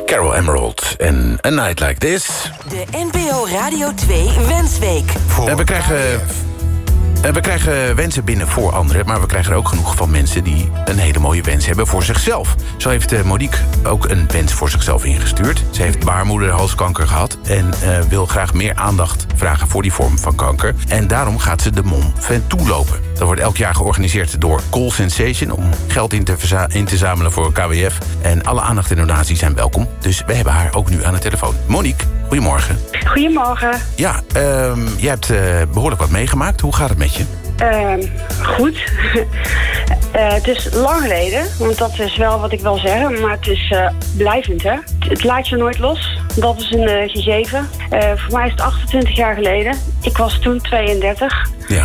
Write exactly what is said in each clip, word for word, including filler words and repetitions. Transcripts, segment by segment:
Carol Emerald en A Night Like This. De N P O Radio twee Wensweek. Uh, we krijgen... Uh, we krijgen wensen binnen voor anderen, maar we krijgen er ook genoeg van mensen die een hele mooie wens hebben voor zichzelf. Zo heeft uh, Monique ook een wens voor zichzelf ingestuurd. Ze heeft baarmoederhalskanker gehad en uh, wil graag meer aandacht vragen voor die vorm van kanker. En daarom gaat ze de Mont Ventoux lopen. Dat wordt elk jaar georganiseerd door Call Sensation om geld in te, verza- in te zamelen voor K W F. En alle aandacht en donaties zijn welkom. Dus we hebben haar ook nu aan de telefoon. Monique, goedemorgen. Goedemorgen. Ja, uh, jij hebt uh, behoorlijk wat meegemaakt. Hoe gaat het met je? Uh, goed. uh, het is lang geleden, want dat is wel wat ik wil zeggen, maar het is uh, blijvend, hè. Het laat je nooit los. Dat is een uh, gegeven. Uh, voor mij is het achtentwintig jaar geleden. Ik was toen tweeëndertig. Ja.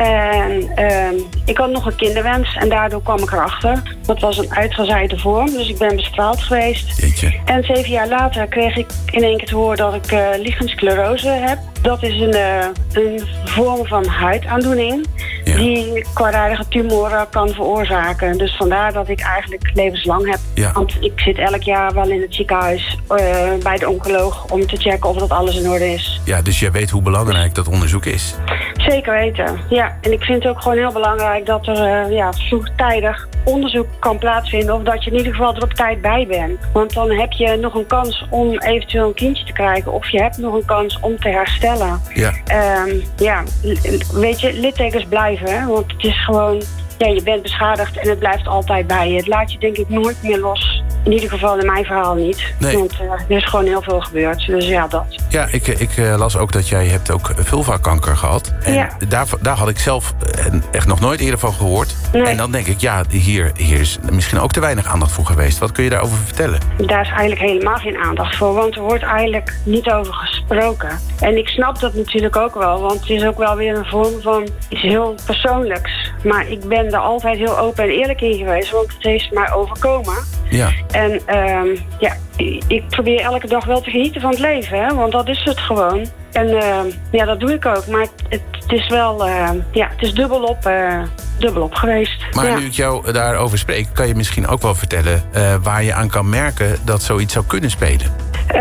En uh, ik had nog een kinderwens en daardoor kwam ik erachter. Dat was een uitgezaaide vorm, dus ik ben bestraald geweest. Jeetje. En zeven jaar later kreeg ik in één keer te horen dat ik uh, lichaamssklerose heb. Dat is een, uh, een vorm van huidaandoening, ja, die kwaadaardige tumoren kan veroorzaken. Dus vandaar dat ik eigenlijk levenslang heb. Ja. Want ik zit elk jaar wel in het ziekenhuis uh, bij de oncoloog om te checken of dat alles in orde is. Ja, dus jij weet hoe belangrijk dat onderzoek is. Zeker weten, ja. En ik vind het ook gewoon heel belangrijk dat er uh, ja, vroegtijdig onderzoek kan plaatsvinden, of dat je in ieder geval er op tijd bij bent. Want dan heb je nog een kans om eventueel een kindje te krijgen, of je hebt nog een kans om te herstellen. Ja. Um, ja, weet je, littekens blijven, hè? Want het is gewoon, ja, je bent beschadigd en het blijft altijd bij je. Het laat je denk ik nooit meer los. In ieder geval in mijn verhaal niet. Nee. Want uh, er is gewoon heel veel gebeurd. Dus ja, dat. Ja, ik, ik uh, las ook dat jij hebt ook vulvakanker gehad. En ja. daar, daar had ik zelf echt nog nooit eerder van gehoord. Nee. En dan denk ik, ja, hier, hier is misschien ook te weinig aandacht voor geweest. Wat kun je daarover vertellen? Daar is eigenlijk helemaal geen aandacht voor. Want er wordt eigenlijk niet over gesproken. En ik snap dat natuurlijk ook wel. Want het is ook wel weer een vorm van iets heel persoonlijks. Maar ik ben er altijd heel open en eerlijk in geweest. Want het heeft mij overkomen. Ja. En um, ja, ik probeer elke dag wel te genieten van het leven, hè? Want dat is het gewoon. En uh, ja, dat doe ik ook. Maar het, het is wel, uh, ja, het is dubbelop, uh, dubbelop geweest. Maar ja. nu ik jou daarover spreek, kan je misschien ook wel vertellen uh, waar je aan kan merken dat zoiets zou kunnen spelen? Uh,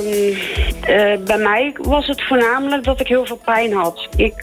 uh, bij mij was het voornamelijk dat ik heel veel pijn had. Ik,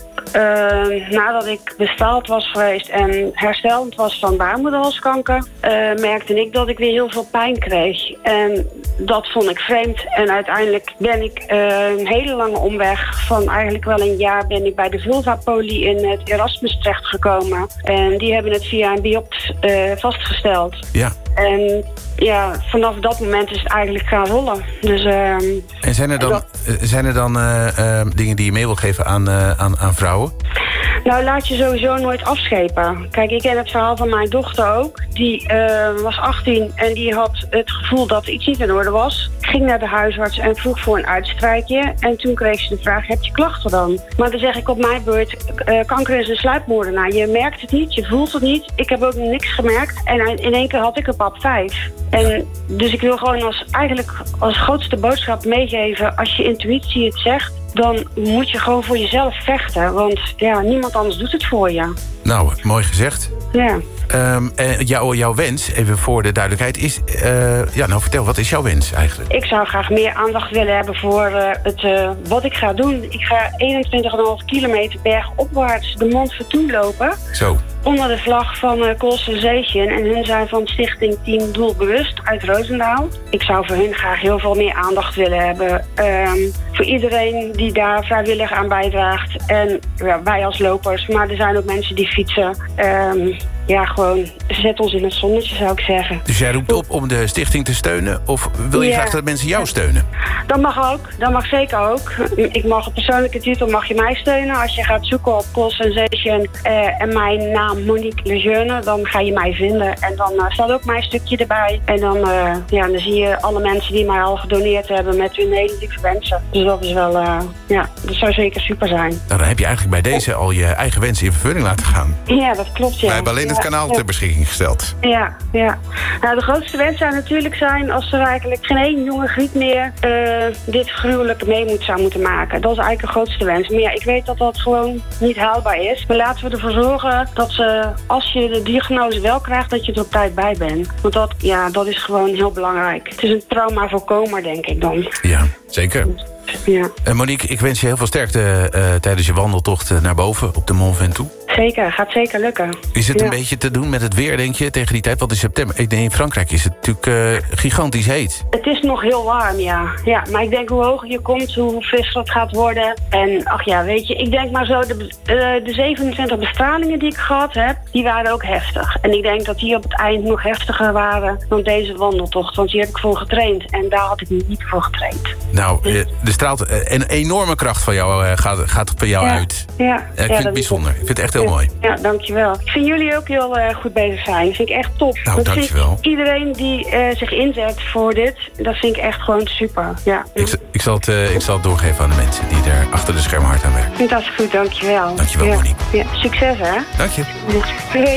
uh, nadat ik bestraald was geweest en hersteld was van baarmoederhalskanker, uh, merkte ik dat ik weer heel veel pijn kreeg. En dat vond ik vreemd. En uiteindelijk ben ik uh, een hele lange omweg van eigenlijk wel een jaar ben ik bij de Vulvapoli in het Erasmus terechtgekomen. En die hebben het via een biops uh, vastgesteld. Ja. En ja, vanaf dat moment is het eigenlijk gaan rollen. Dus, uh, en zijn er dan, dat... zijn er dan uh, uh, dingen die je mee wil geven aan, uh, aan, aan vrouwen? Nou, laat je sowieso nooit afschepen. Kijk, ik ken het verhaal van mijn dochter ook. Die uh, was achttien en die had het gevoel dat iets niet in orde was. Ging naar de huisarts en vroeg voor een uitstrijkje. En toen kreeg ze de vraag, heb je klachten dan? Maar dan zeg ik op mijn beurt, uh, kanker is een sluipmoordenaar. Je merkt het niet, je voelt het niet. Ik heb ook niks gemerkt. En in één keer had ik een pap vijf. En dus ik wil gewoon als, eigenlijk als grootste boodschap meegeven, als je intuïtie het zegt, dan moet je gewoon voor jezelf vechten. Want ja, niemand anders doet het voor je. Nou, mooi gezegd. Ja. Um, uh, jou, jouw wens, even voor de duidelijkheid, is... Uh, ja, nou vertel, wat is jouw wens eigenlijk? Ik zou graag meer aandacht willen hebben voor uh, het, uh, wat ik ga doen. Ik ga eenentwintig komma vijf kilometer bergopwaarts de Mont Ventoux lopen. Zo. Onder de vlag van uh, Call Sensation. En hun zijn van Stichting Team Doelbewust uit Roosendaal. Ik zou voor hun graag heel veel meer aandacht willen hebben. Um, voor iedereen die daar vrijwillig aan bijdraagt. En ja, wij als lopers. Maar er zijn ook mensen die fietsen. Um, ja, gewoon zet ons in het zonnetje, zou ik zeggen. Dus jij roept op om de stichting te steunen? Of wil je ja. graag dat mensen jou steunen? Dat mag ook. Dat mag zeker ook. Ik mag op persoonlijke titel mag je mij steunen. Als je gaat zoeken op Call Sensation uh, en mijn naam Monique Lejeune, dan ga je mij vinden. En dan uh, staat ook mijn stukje erbij. En dan, uh, ja, dan zie je alle mensen die mij al gedoneerd hebben met hun hele lieve wensen. Dus dat is wel, uh, ja, dat zou zeker super zijn. Nou, dan heb je eigenlijk bij deze al je eigen wensen in vervulling laten gaan. Ja, dat klopt, ja. Wij hebben alleen het kanaal ter beschikking gesteld. Ja, ja. Nou, de grootste wens zou natuurlijk zijn als er eigenlijk geen één jonge griet meer uh, dit gruwelijke mee moet, zou moeten maken. Dat is eigenlijk de grootste wens. Maar ja, ik weet dat dat gewoon niet haalbaar is. Maar laten we ervoor zorgen dat ze, als je de diagnose wel krijgt, dat je er op tijd bij bent. Want dat, ja, dat is gewoon heel belangrijk. Het is een trauma voorkomer, denk ik dan. Ja, zeker. Ja. Uh, Monique, ik wens je heel veel sterkte uh, tijdens je wandeltocht uh, naar boven op de Mont Ventoux. Zeker, gaat zeker lukken. Is het ja. een beetje te doen met het weer, denk je, tegen die tijd? Want in september, ik denk in Frankrijk is het natuurlijk uh, gigantisch heet. Het is nog heel warm, ja. ja. Maar ik denk hoe hoger je komt, hoe frisser het gaat worden. En ach ja, weet je, ik denk maar zo, de, de, de zevenentwintig bestralingen die ik gehad heb, die waren ook heftig. En ik denk dat die op het eind nog heftiger waren dan deze wandeltocht. Want hier heb ik voor getraind en daar had ik niet voor getraind. Nou, uh, er straalt uh, een enorme kracht van jou, uh, gaat, gaat van jou ja. uit. Ja. Uh, ik ja, vind het bijzonder. Ik vind het echt heel ja. mooi. Ja, dankjewel. Ik vind jullie ook heel uh, goed bezig zijn. Dat vind ik echt top. Nou, dat dankjewel. Vind ik, iedereen die uh, zich inzet voor dit, dat vind ik echt gewoon super. Ja. Ik, ik, zal het, uh, ik zal het doorgeven aan de mensen die er achter de schermen hard aan werken. Ik vind dat goed, dankjewel. Dankjewel, ja. Monique. Ja. Succes, hè? Dank je. Doei.